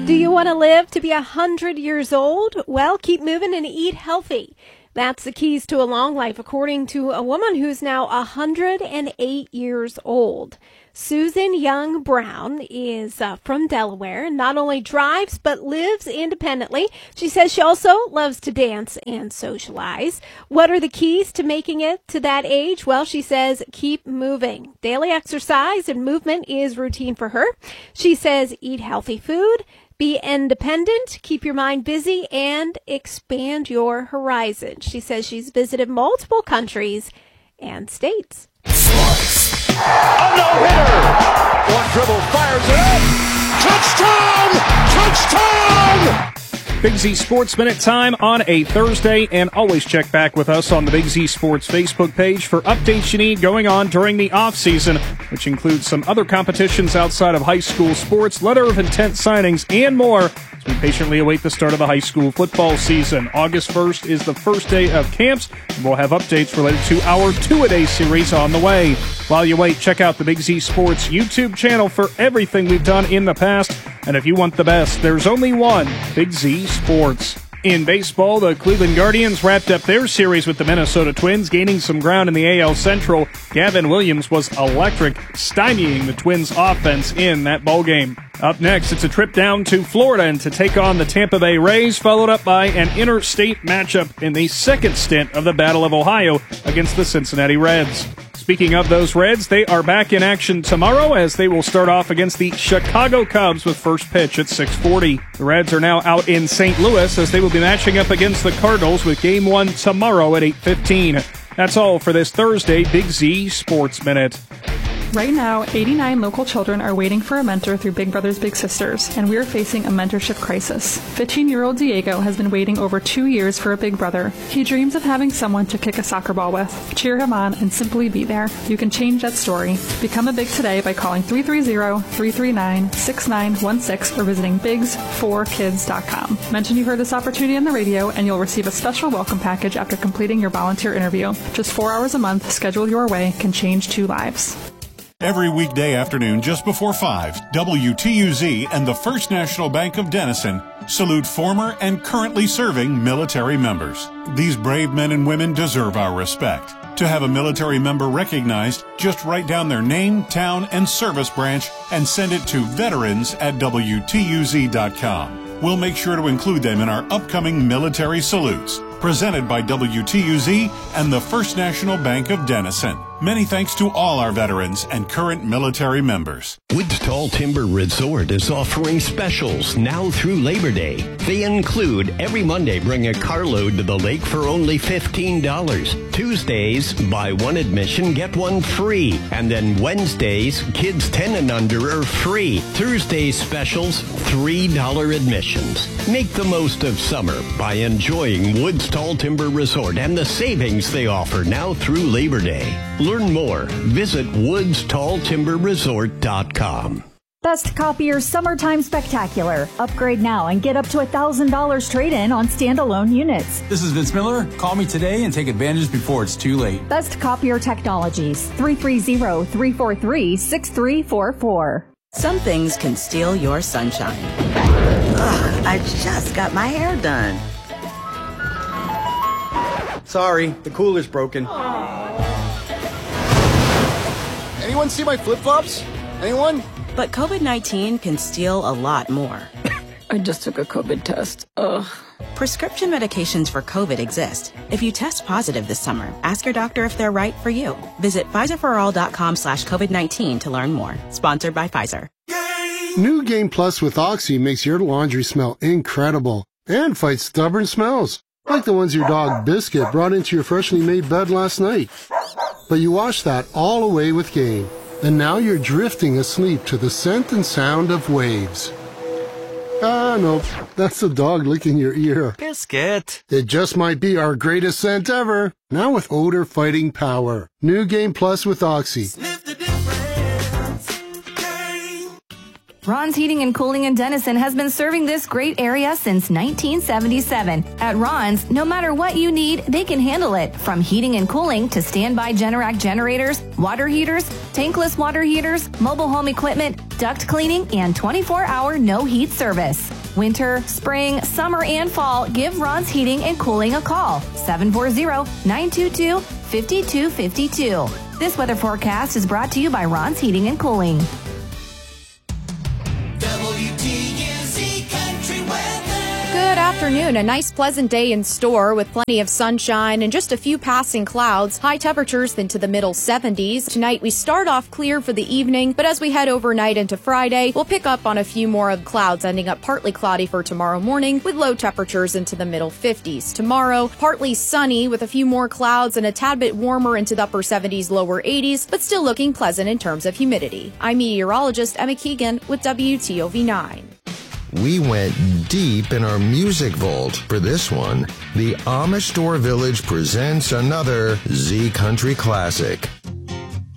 Do you want to live to be 100 years old? Well, keep moving and eat healthy. That's the keys to a long life, according to a woman who's now 108 years old. Susan Young Brown is from Delaware and not only drives but lives independently. She says she also loves to dance and socialize. What are the keys to making it to that age? Well, she says keep moving. Daily exercise and movement is routine for her. She says eat healthy food, be independent, keep your mind busy, and expand your horizons. She says she's visited multiple countries and states. A no-hitter. One dribble, fires it up. Touchdown! Touchdown! Big Z Sports Minute time on a Thursday, and always check back with us on the Big Z Sports Facebook page for updates you need going on during the off-season, which includes some other competitions outside of high school sports, letter of intent signings, and more as we patiently await the start of the high school football season. August 1st is the first day of camps, and we'll have updates related to our two-a-day series on the way. While you wait, check out the Big Z Sports YouTube channel for everything we've done in the past. And if you want the best, there's only one, Big Z Sports. In baseball, the Cleveland Guardians wrapped up their series with the Minnesota Twins, gaining some ground in the AL Central. Gavin Williams was electric, stymieing the Twins' offense in that ballgame. Up next, it's a trip down to Florida and to take on the Tampa Bay Rays, followed up by an interstate matchup in the second stint of the Battle of Ohio against the Cincinnati Reds. Speaking of those Reds, they are back in action tomorrow as they will start off against the Chicago Cubs with first pitch at 6:40. The Reds are now out in St. Louis as they will be matching up against the Cardinals with Game 1 tomorrow at 8:15. That's all for this Thursday Big Z Sports Minute. Right now, 89 local children are waiting for a mentor through Big Brothers Big Sisters, and we are facing a mentorship crisis. 15-year-old Diego has been waiting over 2 years for a big brother. He dreams of having someone to kick a soccer ball with, cheer him on, and simply be there. You can change that story. Become a Big today by calling 330-339-6916 or visiting bigs4kids.com. Mention you heard this opportunity on the radio, and you'll receive a special welcome package after completing your volunteer interview. Just 4 hours a month, scheduled your way, can change 2 lives. Every weekday afternoon just before 5, WTUZ and the First National Bank of Denison salute former and currently serving military members. These brave men and women deserve our respect. To have a military member recognized, just write down their name, town, and service branch and send it to veterans@WTUZ.com. We'll make sure to include them in our upcoming military salutes. Presented by WTUZ and the First National Bank of Denison. Many thanks to all our veterans and current military members. Woods Tall Timber Resort is offering specials now through Labor Day. They include every Monday bring a carload to the lake for only $15. Tuesdays, buy one admission, get one free. And then Wednesdays, kids 10 and under are free. Thursday specials, $3 admissions. Make the most of summer by enjoying Woods Tall Timber Resort and the savings they offer now through Labor Day. Learn more. Visit woodstalltimberresort.com. Best Copier Summertime Spectacular. Upgrade now and get up to $1,000 trade-in on standalone units. This is Vince Miller. Call me today and take advantage before it's too late. Best Copier Technologies. 330-343-6344. Some things can steal your sunshine. Ugh, I just got my hair done. Sorry, the cooler's broken. Anyone see my flip-flops? Anyone? But COVID-19 can steal a lot more. I just took a COVID test. Ugh. Prescription medications for COVID exist. If you test positive this summer, ask your doctor if they're right for you. Visit PfizerForAll.com/COVID-19 to learn more. Sponsored by Pfizer. New Game Plus with Oxy makes your laundry smell incredible and fights stubborn smells, like the ones your dog Biscuit brought into your freshly made bed last night. But you washed that all away with Game, and now you're drifting asleep to the scent and sound of waves. Ah, nope, that's the dog licking your ear. Biscuit. It just might be our greatest scent ever, now with odor-fighting power. New Game Plus with Oxy. Ron's Heating and Cooling in Denison has been serving this great area since 1977. At Ron's, no matter what you need, they can handle it. From heating and cooling to standby Generac generators, water heaters, tankless water heaters, mobile home equipment, duct cleaning, and 24-hour no-heat service. Winter, spring, summer, and fall, give Ron's Heating and Cooling a call. 740-922-5252. This weather forecast is brought to you by Ron's Heating and Cooling. Good afternoon. A nice pleasant day in store with plenty of sunshine and just a few passing clouds. High temperatures into the middle 70s. Tonight we start off clear for the evening, but as we head overnight into Friday, we'll pick up on a few more of clouds, ending up partly cloudy for tomorrow morning with low temperatures into the middle 50s. Tomorrow, partly sunny with a few more clouds and a tad bit warmer into the upper 70s, lower 80s, but still looking pleasant in terms of humidity. I'm meteorologist Emma Keegan with WTOV9. We went deep in our music vault for this one. The Amish Store Village presents another Z Country classic.